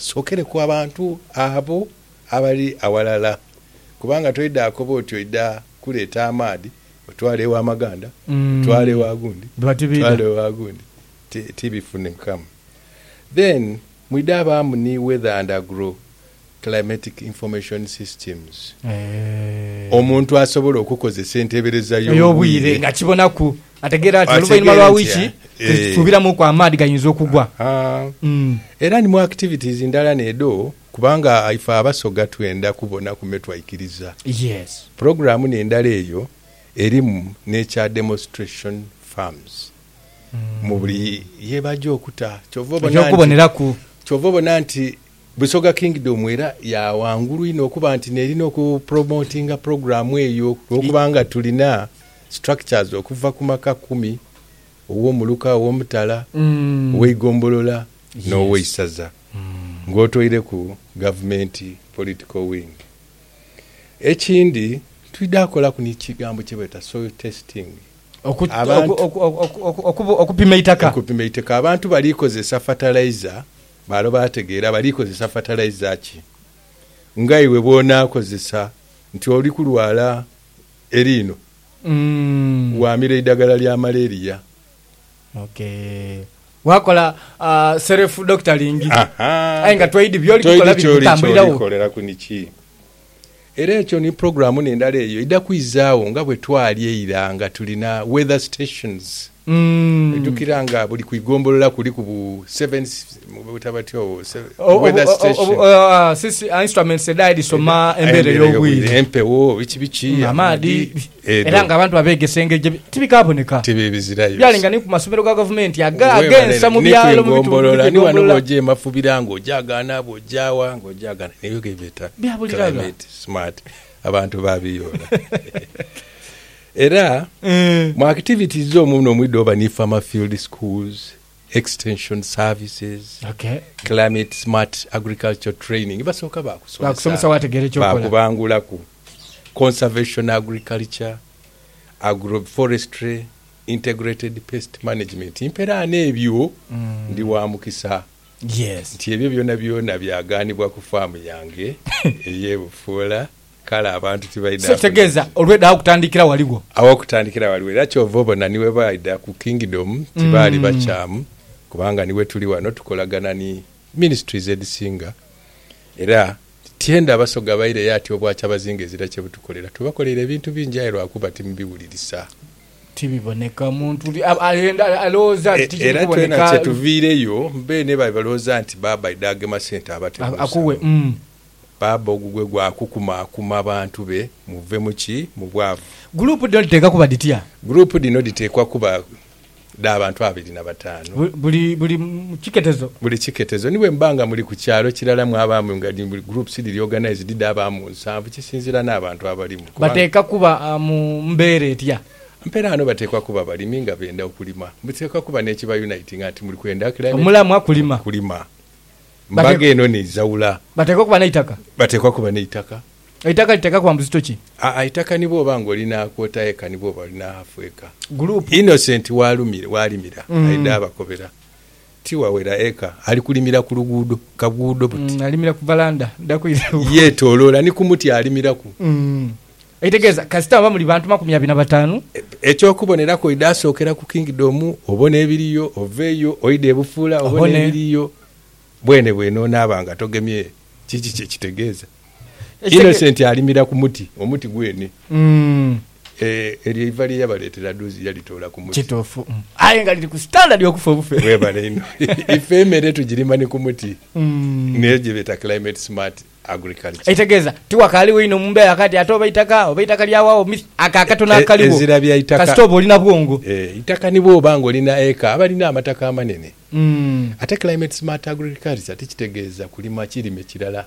asookere ku abantu abo abali awalala kubanga toyidde akoba otyo idda kuleeta amaadi otwale ewa Maganda otwale ewa gundi otwale ewa gundi tibifune nkamu. Then mwidde abamu ni weather and agro climatic information systems omuntu asobola okukozesa entebereza y'obwire nga kibonaku ategeera ati oluvannyuma lwa wiiki tusuubiramu ku amaadi gayinza okugwa. Era ni mu activities ndala needo kubanga ife abasoga twenda kubona kume twayikiriza. Yes. Programu n'endala eyo erimu nature demonstration farms. Mu buli yebajja okuta kyova obona nti Busoga Kingdom era ya wangulu ino okuba nti nerina okupromotinga programu eyo okubanga tulina structures okuva ku maka 10 ow'omuluka ow'omutala ow'eigombolola n'ow'eisaza ng'otoire ku government political wing. Ekindi tuidakola ku n'ikigambo kye beta soil testing okupima itaka abantu balikozesa fertilizer balo bategeera balikozesa fertilizer ki nga iwe bw'onaakozesa nti oli kulwala erino waamira eddagala lya malaria. Wakola self doctoring ayi nga twayidi byoli kukola bitambulirawo kolera ku niki. Era ekyo ni programu n'endala eyo idda kwizaawo nga bwe twali eiranga tulina weather stations edukiranga buli kuigombolola kuli ku 7 butabatyo weather station sisi instruments edide soma embere y'obwire empewo bichi amadi era nga abantu abegesengeje tibikaboneka tibibizirayo byalinga ni ku masomero ga government agensa mu byalo mu bitu ni wano boje mafubirango jagana bojawa ngojagana niyo gebeta climate smart abantu babiyona. Era mu activities z'omuno mwidoba ni farmer field schools, extension services, climate smart agriculture training basoka bakusomesa wategere kyokola bakubangula ku conservation agriculture, agroforestry, integrated pest management. Impera n'ebyo ndi wa mukisa. Yes. Nti ebyo byonna byaganibwa ku farm yange eyebufuula kala abantu tibaida. So tegeza olweda akutandikira waliwo. Awakutandikira waliwo. Era kyovobo na niwe baida ku Kingdom tibali bachamu kubanga niwe tuli wano tukolagana ni ministries edisinga. Era tienda abasoga baire yati obwacha bazingezira kye butukolera. Tubakolera ebintu binjairo akuba timbiwulirisa. Tibiboneka muntu aloza tijiboneka. Era twena kye tuvireyo mbene baloza nti baba idagema center abate. Akuwe baba ogugwe gwakukuma akuma abantu be muve muki mu bwavu. Group dino liteka kuba ditya. Group dino litekwa kuba da abantu 25. Buli chiketezo. Buli chiketezo niwe mbanga muri ku kyalo kirala mu abamu ngadi buli group sidi organized dida abamu nsanvu kisinzira n'abantu abalimu. Bateka kuba mu mbere etya. Mpera ano batekwa kuba balimi nga benda okulima. Mutekwa kuba nekiba uniting ati muri kwenda climate. Omulamu akulima. Kulima. Mbage eno ni zaula. Batekwa kuba n'eitaka. Batekwa kuba n'eitaka. Eitaka liteka kwa mbuzito ki? Eitaka nibo bango lina kwota eka nibo balina hafueka. Group Innocent walimira aida abakobera. Tiwawera eka ali kulimira ku luguudo kaguudo buti. Alimira ku balanda ndakwira. Yetolola ni kumuti alimira ku. Eitegeza kasita bamuli bantu 25. Ekyo kubonerako idasookera ku Kingdom obone ebiriyo oveyo oide ebufula obone ebiriyo bwene bweno nabanga togemye kiki kye kitegeeza. Innocent alimira ku muti omuti gwene eri ivali yabaletera dozi yalitola ku muti kitofu aye nga liri ku standard yokufa obufe webale ino ifemere tugirima ni ku muti neje beta climate smart agriculture. Eitegeza tiwakali wino mumbe akati atoba itaka lyawo akakatona akaliwo ezirabya itaka kasitobo olina bwongo itaka nibo bango olina eka abalina amataka amanene ate climate smart agriculture tikitegeeza kulima kirime kirala